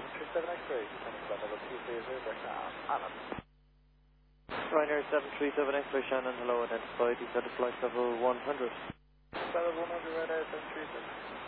737 X-ray, descending flight level 230, direction Allen. Ryanair 737 X-ray Shannon, hello, identified, descending flight level 100. Level 100, Ryanair 737.